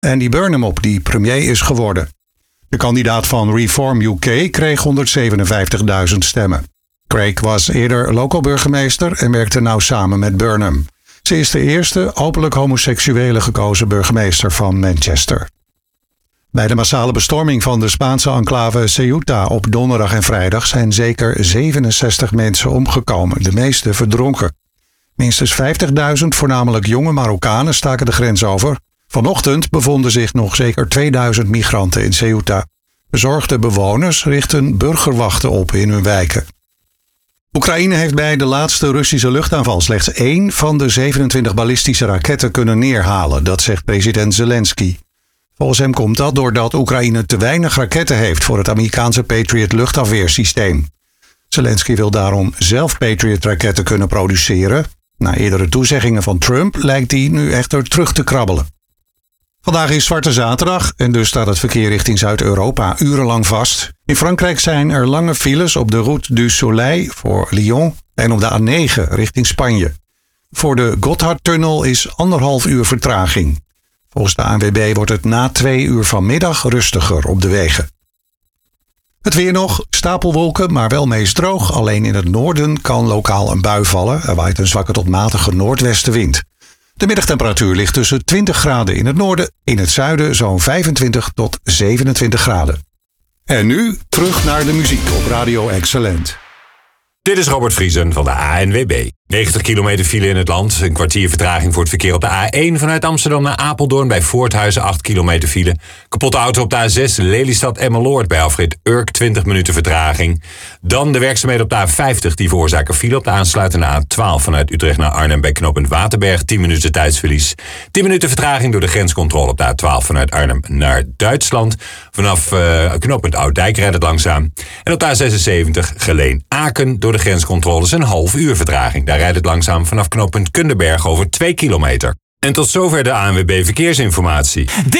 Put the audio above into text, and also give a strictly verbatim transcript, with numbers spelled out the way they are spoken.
Andy Burnham op, die premier is geworden. De kandidaat van Reform U K kreeg honderdzevenenvijftigduizend stemmen. Craig was eerder local burgemeester en werkte nauw samen met Burnham. Ze is de eerste openlijk homoseksuele gekozen burgemeester van Manchester. Bij de massale bestorming van de Spaanse enclave Ceuta op donderdag en vrijdag zijn zeker zevenenzestig mensen omgekomen, de meeste verdronken. Minstens vijftigduizend, voornamelijk jonge Marokkanen, staken de grens over. Vanochtend bevonden zich nog zeker tweeduizend migranten in Ceuta. Bezorgde bewoners richten burgerwachten op in hun wijken. Oekraïne heeft bij de laatste Russische luchtaanval slechts één van de zevenentwintig ballistische raketten kunnen neerhalen, dat zegt president Zelensky. Volgens hem komt dat doordat Oekraïne te weinig raketten heeft voor het Amerikaanse Patriot luchtafweersysteem. Zelensky wil daarom zelf Patriot-raketten kunnen produceren. Na eerdere toezeggingen van Trump lijkt die nu echter terug te krabbelen. Vandaag is Zwarte Zaterdag en dus staat het verkeer richting Zuid-Europa urenlang vast. In Frankrijk zijn er lange files op de Route du Soleil voor Lyon en op de A negen richting Spanje. Voor de Gotthardtunnel is anderhalf uur vertraging. Volgens de A N W B wordt het na twee uur vanmiddag rustiger op de wegen. Het weer nog, stapelwolken, maar wel meest droog. Alleen in het noorden kan lokaal een bui vallen. Er waait een zwakke tot matige noordwestenwind. De middagtemperatuur ligt tussen twintig graden in het noorden, in het zuiden zo'n vijfentwintig tot zevenentwintig graden. En nu terug naar de muziek op Radio Excellent. Dit is Robert Vriesen van de A N W B. negentig kilometer file in het land. Een kwartier vertraging voor het verkeer op de A één vanuit Amsterdam naar Apeldoorn bij Voorthuizen acht kilometer file. Kapotte auto op de A zes Lelystad Emmeloord bij afrit Urk twintig minuten vertraging. Dan de werkzaamheden op de A vijftig die veroorzaken file op de aansluitende A twaalf vanuit Utrecht naar Arnhem bij knooppunt Waterberg tien minuten tijdsverlies. tien minuten vertraging door de grenscontrole op de A twaalf vanuit Arnhem naar Duitsland. Vanaf uh, knooppunt Ouddijk rijdt het langzaam. En op de A zesenzeventig Geleen Aken door de grenscontroles een half uur vertraging. Daar rijdt het langzaam vanaf knooppunt Kunderberg over twee kilometer. En tot zover de A N W B Verkeersinformatie.